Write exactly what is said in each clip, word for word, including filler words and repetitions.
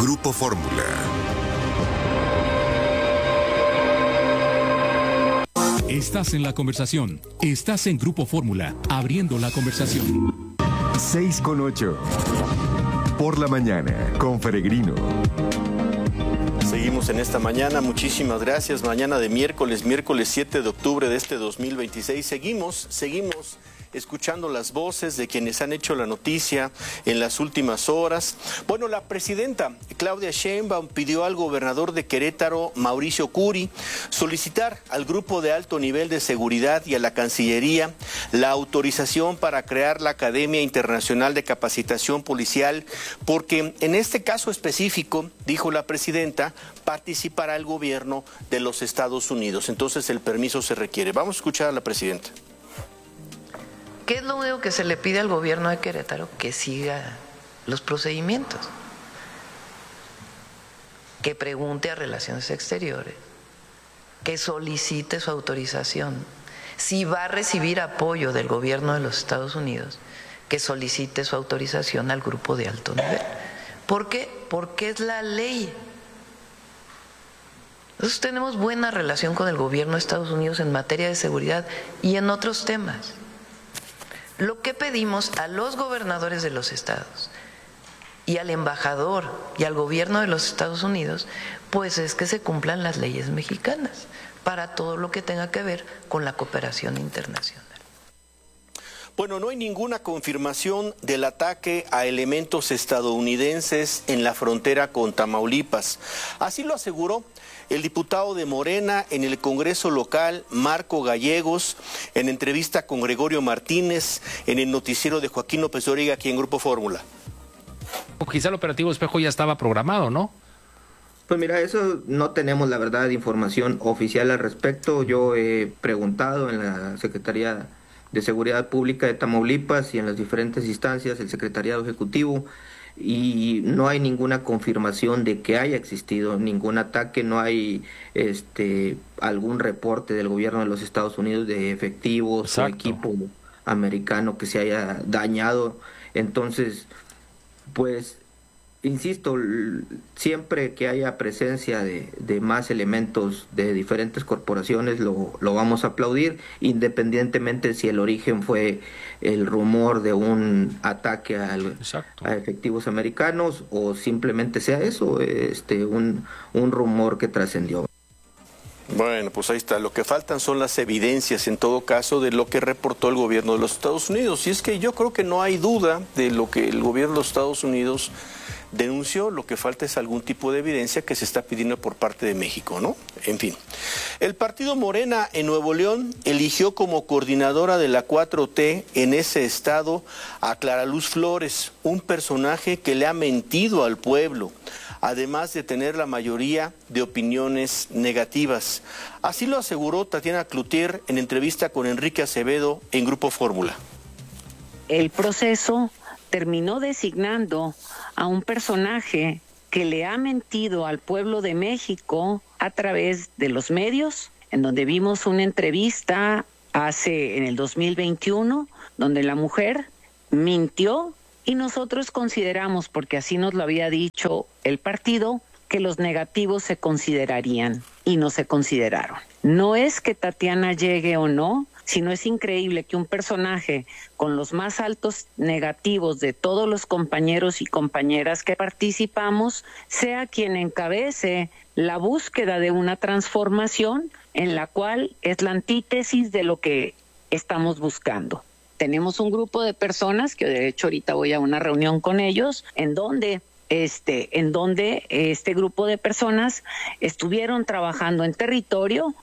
Grupo Fórmula. Estás en la conversación. Estás en Grupo Fórmula, abriendo la conversación. seis con ocho. Por la mañana, con Peregrino. Seguimos en esta mañana, muchísimas gracias. Mañana de miércoles, miércoles siete de octubre de este dos mil veintiséis. Seguimos, seguimos escuchando las voces de quienes han hecho la noticia en las últimas horas. Bueno, la presidenta Claudia Sheinbaum pidió al gobernador de Querétaro, Mauricio Curi, solicitar al Grupo de Alto Nivel de Seguridad y a la Cancillería la autorización para crear la Academia Internacional de Capacitación Policial, porque en este caso específico, dijo la presidenta, participará el gobierno de los Estados Unidos. Entonces el permiso se requiere. Vamos a escuchar a la presidenta. ¿Qué es lo único que se le pide al gobierno de Querétaro? Que siga los procedimientos, que pregunte a Relaciones Exteriores, que solicite su autorización. Si va a recibir apoyo del gobierno de los Estados Unidos, que solicite su autorización al grupo de alto nivel. ¿Por qué? Porque es la ley. Nosotros tenemos buena relación con el gobierno de Estados Unidos en materia de seguridad y en otros temas. Lo que pedimos a los gobernadores de los estados y al embajador y al gobierno de los Estados Unidos, pues es que se cumplan las leyes mexicanas para todo lo que tenga que ver con la cooperación internacional. Bueno, no hay ninguna confirmación del ataque a elementos estadounidenses en la frontera con Tamaulipas. Así lo aseguró el diputado de Morena en el Congreso local, Marco Gallegos, en entrevista con Gregorio Martínez, en el noticiero de Joaquín López Dóriga, aquí en Grupo Fórmula. Quizá el operativo Espejo ya estaba programado, ¿no? Pues mira, eso no tenemos la verdad información oficial al respecto. Yo he preguntado en la Secretaría de Seguridad Pública de Tamaulipas y en las diferentes instancias, el Secretariado Ejecutivo, y no hay ninguna confirmación de que haya existido ningún ataque, no hay este algún reporte del gobierno de los Estados Unidos de efectivos Exacto. o equipo americano que se haya dañado. Entonces, pues, insisto, siempre que haya presencia de, de más elementos de diferentes corporaciones lo, lo vamos a aplaudir, independientemente si el origen fue el rumor de un ataque al, a efectivos americanos o simplemente sea eso, este un, un rumor que trascendió. Bueno, pues ahí está. Lo que faltan son las evidencias, en todo caso, de lo que reportó el gobierno de los Estados Unidos. Y es que yo creo que no hay duda de lo que el gobierno de los Estados Unidos denunció. Lo que falta es algún tipo de evidencia que se está pidiendo por parte de México, ¿no? En fin. El partido Morena en Nuevo León eligió como coordinadora de la cuatro T en ese estado a Clara Luz Flores, un personaje que le ha mentido al pueblo, además de tener la mayoría de opiniones negativas. Así lo aseguró Tatiana Cloutier en entrevista con Enrique Acevedo en Grupo Fórmula. El proceso terminó designando a un personaje que le ha mentido al pueblo de México a través de los medios, en donde vimos una entrevista hace en el dos mil veintiuno, donde la mujer mintió. Y nosotros consideramos, porque así nos lo había dicho el partido, que los negativos se considerarían y no se consideraron. No es que Tatiana llegue o no, sino es increíble que un personaje con los más altos negativos de todos los compañeros y compañeras que participamos sea quien encabece la búsqueda de una transformación en la cual es la antítesis de lo que estamos buscando. Tenemos un grupo de personas, que de hecho ahorita voy a una reunión con ellos, en donde este, en donde este grupo de personas estuvieron trabajando en territorio.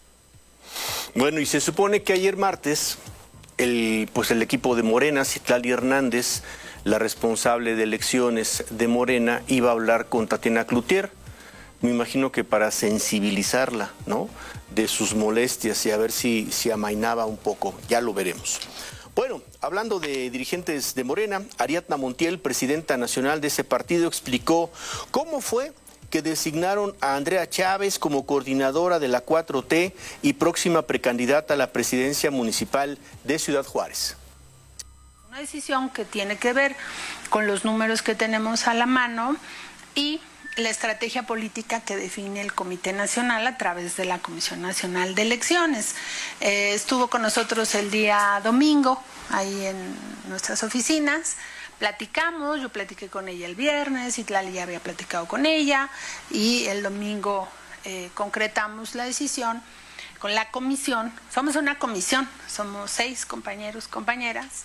Bueno, y se supone que ayer martes, el, pues el equipo de Morena, Citlali Hernández, la responsable de elecciones de Morena, iba a hablar con Tatiana Cloutier. Me imagino que para sensibilizarla, ¿no?, de sus molestias y a ver si, si amainaba un poco. Ya lo veremos. Bueno, hablando de dirigentes de Morena, Ariadna Montiel, presidenta nacional de ese partido, explicó cómo fue que designaron a Andrea Chávez como coordinadora de la cuatro T y próxima precandidata a la presidencia municipal de Ciudad Juárez. Una decisión que tiene que ver con los números que tenemos a la mano y la estrategia política que define el Comité Nacional a través de la Comisión Nacional de Elecciones. Eh, estuvo con nosotros el día domingo, ahí en nuestras oficinas, platicamos, yo platiqué con ella el viernes, Itlali ya había platicado con ella, y el domingo eh, concretamos la decisión con la comisión. Somos una comisión, somos seis compañeros, compañeras,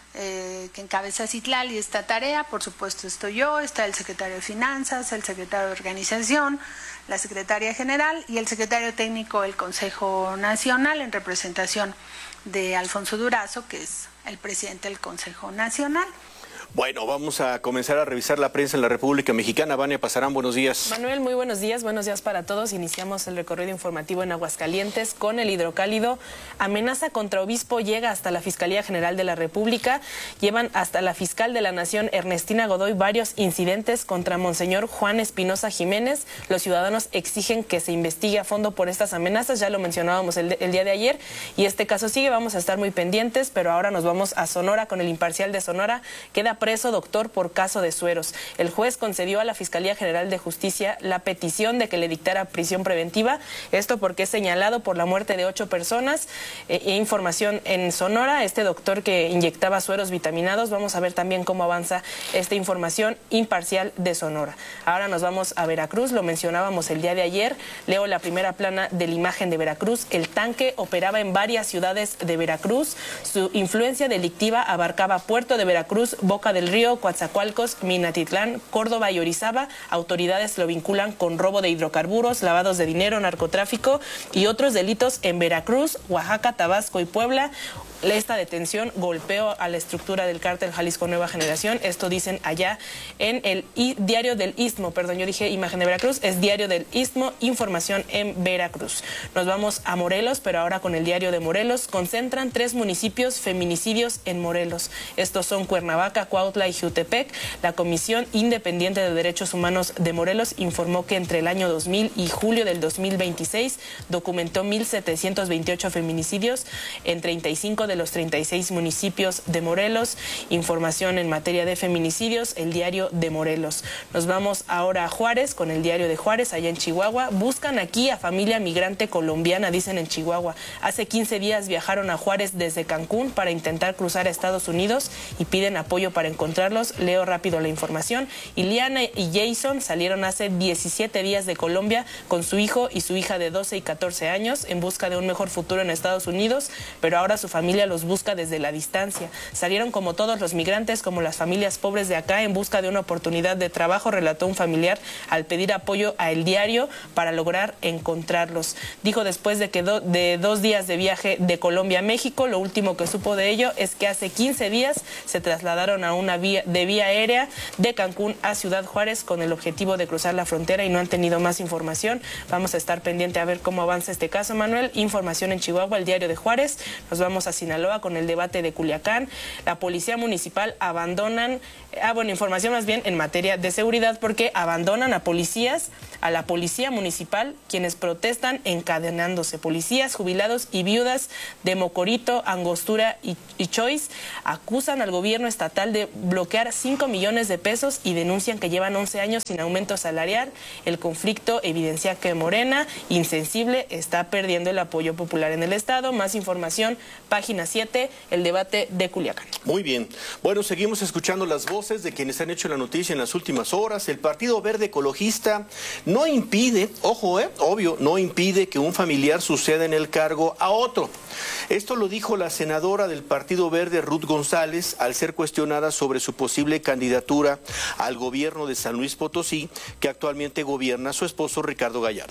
Eh, que encabeza Citlali esta tarea. Por supuesto estoy yo, está el secretario de Finanzas, el secretario de Organización, la secretaria general y el secretario técnico del Consejo Nacional, en representación de Alfonso Durazo, que es el presidente del Consejo Nacional. Bueno, vamos a comenzar a revisar la prensa en la República Mexicana. Vania Pasarán, buenos días. Manuel, muy buenos días, buenos días para todos. Iniciamos el recorrido informativo en Aguascalientes con el hidrocálido. Amenaza contra obispo llega hasta la Fiscalía General de la República. Llevan hasta la fiscal de la Nación, Ernestina Godoy, varios incidentes contra Monseñor Juan Espinosa Jiménez. Los ciudadanos exigen que se investigue a fondo por estas amenazas. Ya lo mencionábamos el, el día de ayer y este caso sigue. Vamos a estar muy pendientes, pero ahora nos vamos a Sonora con el imparcial de Sonora. Queda preso doctor por caso de sueros. El juez concedió a la Fiscalía General de Justicia la petición de que le dictara prisión preventiva, esto porque es señalado por la muerte de ocho personas. Eh, e información en Sonora, este doctor que inyectaba sueros vitaminados. Vamos a ver también cómo avanza esta información imparcial de Sonora. Ahora nos vamos a Veracruz, lo mencionábamos el día de ayer. Leo la primera plana de la imagen de Veracruz. El tanque operaba en varias ciudades de Veracruz. Su influencia delictiva abarcaba Puerto de Veracruz, Boca del Río, Coatzacoalcos, Minatitlán, Córdoba y Orizaba. Autoridades lo vinculan con robo de hidrocarburos, lavados de dinero, narcotráfico y otros delitos en Veracruz, Oaxaca, Tabasco y Puebla. Esta detención golpeó a la estructura del cártel Jalisco Nueva Generación. Esto dicen allá en el I Diario del Istmo. Perdón, yo dije imagen de Veracruz, es Diario del Istmo, información en Veracruz. Nos vamos a Morelos, pero ahora con el Diario de Morelos. Concentran tres municipios feminicidios en Morelos. Estos son Cuernavaca, Cuautla y Jutepec. La Comisión Independiente de Derechos Humanos de Morelos informó que entre el año dos mil y julio del dos mil veintiséis documentó mil setecientos veintiocho feminicidios en treinta y cinco de los treinta y seis municipios de Morelos. Información en materia de feminicidios, el Diario de Morelos. Nos vamos ahora a Juárez con el Diario de Juárez, allá en Chihuahua. Buscan aquí a familia migrante colombiana, dicen en Chihuahua. Hace quince días viajaron a Juárez desde Cancún para intentar cruzar a Estados Unidos y piden apoyo para encontrarlos. Leo rápido la información. Iliana y Jason salieron hace diecisiete días de Colombia con su hijo y su hija de doce y catorce años en busca de un mejor futuro en Estados Unidos, pero ahora su familia los busca desde la distancia. Salieron como todos los migrantes, como las familias pobres de acá, en busca de una oportunidad de trabajo, relató un familiar al pedir apoyo a El Diario para lograr encontrarlos. Dijo después de que do, de dos días de viaje de Colombia a México, lo último que supo de ello es que hace quince días se trasladaron a una vía de vía aérea de Cancún a Ciudad Juárez con el objetivo de cruzar la frontera y no han tenido más información. Vamos a estar pendiente a ver cómo avanza este caso, Manuel. Información en Chihuahua, El Diario de Juárez. Nos vamos a Sinaloa con el debate de Culiacán. La policía municipal abandonan, ah bueno, información más bien en materia de seguridad, porque abandonan a policías, a la policía municipal, quienes protestan encadenándose. Policías, jubilados y viudas de Mocorito, Angostura y, y Choice acusan al gobierno estatal de bloquear cinco millones de pesos y denuncian que llevan once años sin aumento salarial. El conflicto evidencia que Morena, insensible, está perdiendo el apoyo popular en el estado. Más información, página siete, el debate de Culiacán. Muy bien. Bueno, seguimos escuchando las voces de quienes han hecho la noticia en las últimas horas. El Partido Verde Ecologista no impide, ojo, eh, obvio, no impide que un familiar suceda en el cargo a otro. Esto lo dijo la senadora del Partido Verde, Ruth González, al ser cuestionada sobre su posible candidatura al gobierno de San Luis Potosí, que actualmente gobierna su esposo Ricardo Gallardo.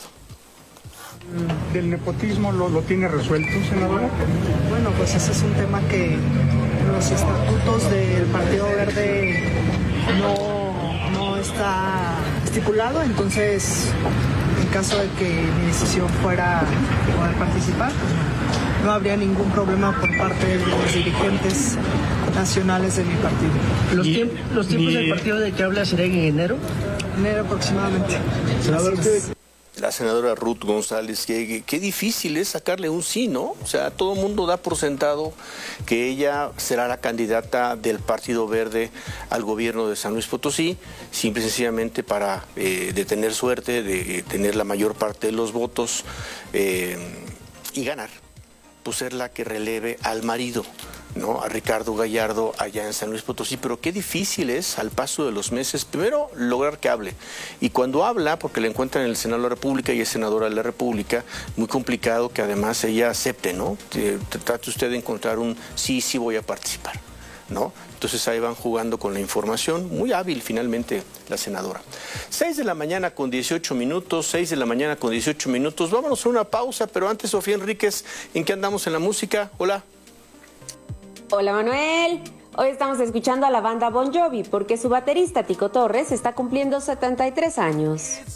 ¿Del nepotismo lo, lo tiene resuelto, senadora? Bueno, pues ese es un tema que los estatutos del Partido Verde no, no está estipulado, entonces en caso de que mi decisión fuera poder participar, pues no, no habría ningún problema por parte de los dirigentes nacionales de mi partido. ¿Los, tiemp los tiempos y... del partido de que habla serán en enero? Enero aproximadamente. Senador, la senadora Ruth González, que, qué difícil es sacarle un sí, ¿no? O sea, todo el mundo da por sentado que ella será la candidata del Partido Verde al gobierno de San Luis Potosí, simple y sencillamente para eh, de tener suerte, de tener la mayor parte de los votos eh, y ganar, pues ser la que releve al marido, ¿no? A Ricardo Gallardo allá en San Luis Potosí, pero qué difícil es al paso de los meses, primero lograr que hable, y cuando habla, porque la encuentran en el Senado de la República y es senadora de la República, muy complicado que además ella acepte, ¿no? Trate usted de encontrar un sí, sí voy a participar, ¿no? Entonces ahí van jugando con la información, muy hábil finalmente la senadora. seis de la mañana con dieciocho minutos, seis de la mañana con dieciocho minutos, vámonos a una pausa, pero antes Sofía Enríquez, ¿en qué andamos en la música? Hola. Hola Manuel, hoy estamos escuchando a la banda Bon Jovi porque su baterista Tico Torres está cumpliendo setenta y tres años.